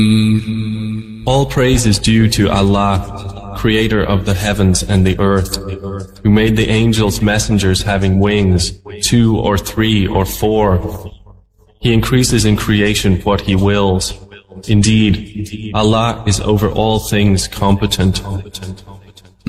All praise is due to Allah, creator of the heavens and the earth, who made the angels messengers having wings, 2 or 3 or 4. He increases in creation what He wills. Indeed, Allah is over all things competent.